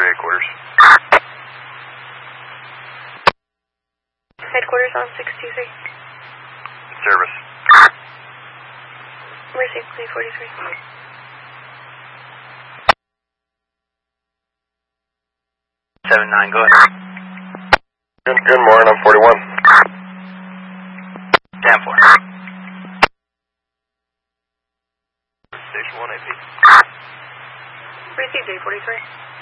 headquarters. Headquarters on 623. Service. Mercy, Clean 43. 7-9, go ahead. Good morning, I'm 41. Stand for. Station 1 AP. Received 843.